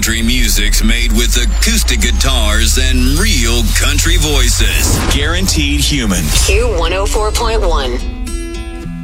country music's made with acoustic guitars and real country voices. Guaranteed human. Q104.1.